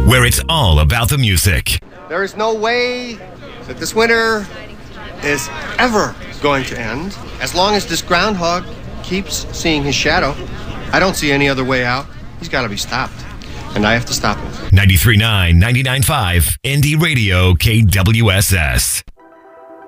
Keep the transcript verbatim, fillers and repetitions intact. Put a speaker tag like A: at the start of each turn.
A: where it's all about the music.
B: There is no way that this winter is ever going to end. As long as this groundhog keeps seeing his shadow, I don't see any other way out. He's got to be stopped, and I have to stop him.
A: ninety-three point nine, ninety-nine point five, Indie Radio, K W S S.